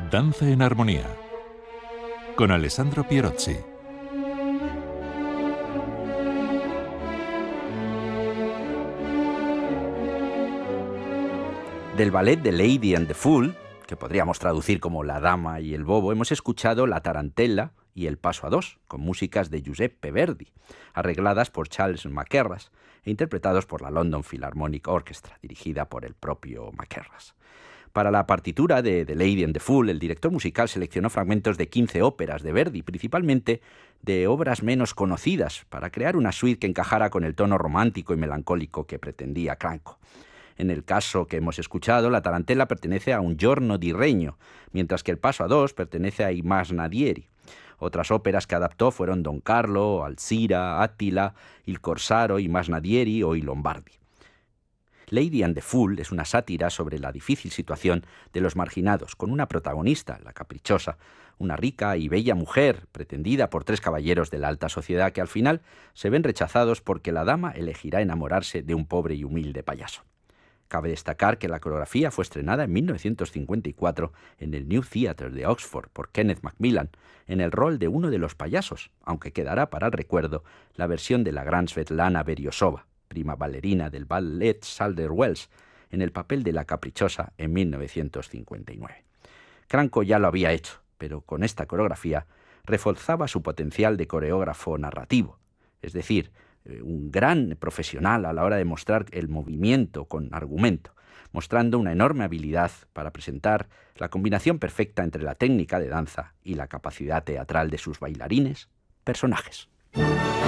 Danza en armonía con Alessandro Pierozzi. Del ballet de Lady and the Fool, que podríamos traducir como La Dama y el Bobo, hemos escuchado La Tarantella y El Paso a Dos, con músicas de Giuseppe Verdi, arregladas por Charles Mackerras e interpretados por la London Philharmonic Orchestra, dirigida por el propio Mackerras. Para la partitura de The Lady and the Fool, el director musical seleccionó fragmentos de 15 óperas de Verdi, principalmente de obras menos conocidas, para crear una suite que encajara con el tono romántico y melancólico que pretendía Cranco. En el caso que hemos escuchado, la Tarantella pertenece a Un giorno di Regno, mientras que El Paso a Dos pertenece a I Masnadieri. Otras óperas que adaptó fueron Don Carlo, Alzira, Attila, Il Corsaro, I Masnadieri o I Lombardi. Lady and the Fool es una sátira sobre la difícil situación de los marginados, con una protagonista, la caprichosa, una rica y bella mujer pretendida por 3 caballeros de la alta sociedad que al final se ven rechazados porque la dama elegirá enamorarse de un pobre y humilde payaso. Cabe destacar que la coreografía fue estrenada en 1954 en el New Theatre de Oxford por Kenneth Macmillan en el rol de uno de los payasos, aunque quedará para el recuerdo la versión de la gran Svetlana Beryosova, prima ballerina del ballet Calder-Wells, en el papel de la caprichosa en 1959. Cranco ya lo había hecho, pero con esta coreografía reforzaba su potencial de coreógrafo narrativo, es decir, un gran profesional a la hora de mostrar el movimiento con argumento, mostrando una enorme habilidad para presentar la combinación perfecta entre la técnica de danza y la capacidad teatral de sus bailarines, personajes.